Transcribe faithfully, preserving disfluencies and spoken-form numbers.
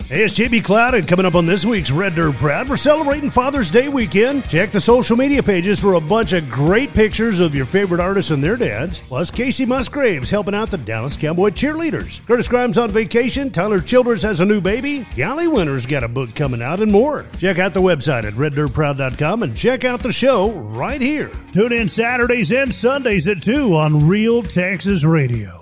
Hey, it's J B Cloud, and coming up on this week's Red Dirt Proud, we're celebrating Father's Day weekend. Check the social media pages for a bunch of great pictures of your favorite artists and their dads. Plus, Casey Musgraves helping out the Dallas Cowboy cheerleaders. Curtis Grimes on vacation. Tyler Childers has a new baby. Gally Winter's got a book coming out and more. Check out the website at red dirt proud dot com and check out the show right here. Tune in Saturdays and Sundays at two on Real Texas Radio.